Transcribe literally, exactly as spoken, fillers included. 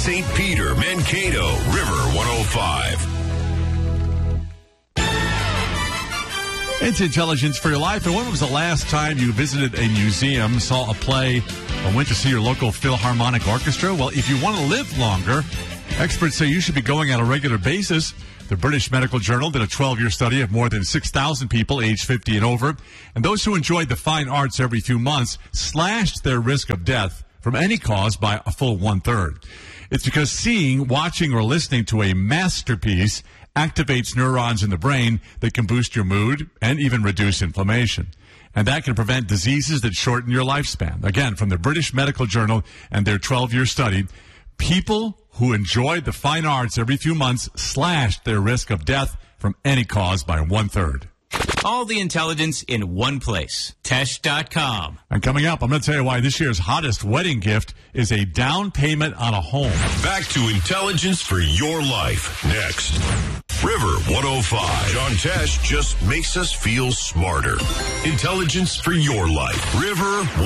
Saint Peter, Mankato, River one oh five. It's Intelligence for Your Life. And when was the last time you visited a museum, saw a play, or went to see your local Philharmonic Orchestra? Well, if you want to live longer, experts say you should be going on a regular basis. The British Medical Journal did a twelve-year study of more than six thousand people aged fifty and over. And those who enjoyed the fine arts every few months slashed their risk of death from any cause by a full one-third. It's because seeing, watching, or listening to a masterpiece activates neurons in the brain that can boost your mood and even reduce inflammation. And that can prevent diseases that shorten your lifespan. Again, from the British Medical Journal and their twelve-year study, people who enjoyed the fine arts every few months slashed their risk of death from any cause by one-third. All the intelligence in one place. Tesh dot com. And coming up, I'm going to tell you why this year's hottest wedding gift is a down payment on a home. Back to Intelligence for Your Life. Next. River one oh five. John Tesh just makes us feel smarter. Intelligence for Your Life. River